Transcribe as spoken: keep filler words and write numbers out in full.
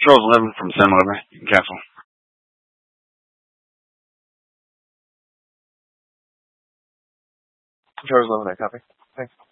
Charles eleven from seven eleven. You can cancel. Charles eleven, I copy. Thanks.